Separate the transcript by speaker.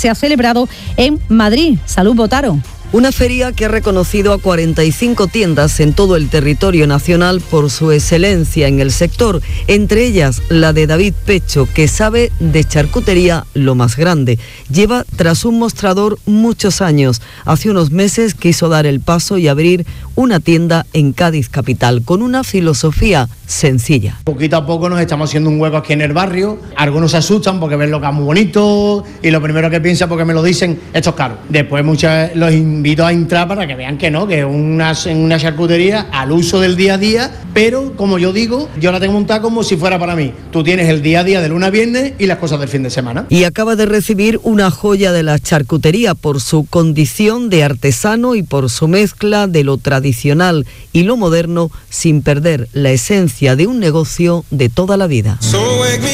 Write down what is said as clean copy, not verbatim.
Speaker 1: se ha celebrado en Madrid. Salud, Botaro.
Speaker 2: Una feria que ha reconocido a 45 tiendas en todo el territorio nacional por su excelencia en el sector, entre ellas la de David Pecho, que sabe de charcutería lo más grande. Lleva tras un mostrador muchos años. Hace unos meses quiso dar el paso y abrir una tienda en Cádiz capital, con una filosofía sencilla.
Speaker 3: Poquito a poco nos estamos haciendo un hueco aquí en el barrio. Algunos se asustan porque ven lo que es muy bonito y lo primero que piensan porque me lo dicen, esto es caro. Después muchos los invito a entrar para que vean que no, que es una charcutería al uso del día a día, pero como yo digo, yo la tengo montada como si fuera para mí. Tú tienes el día a día de lunes a viernes y las cosas del fin de semana.
Speaker 2: Y acaba de recibir una joya de la charcutería por su condición de artesano y por su mezcla de lo tradicional y lo moderno sin perder la esencia de un negocio de toda la vida.